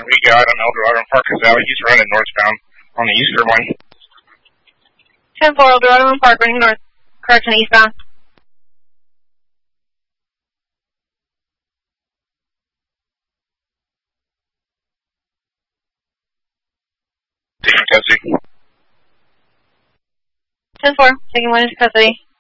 we got on Eldorado Park Valley. He's running northbound on the eastern one. 10-4, Eldorado Park, running north. Correction, eastbound. Taking custody. 10-4, taking 1 into custody.